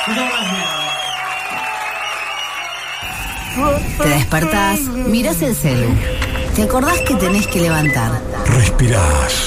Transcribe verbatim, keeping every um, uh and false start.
Muchas gracias. Te despertás, mirás el celu. Te acordás que tenés que levantar. Respirás.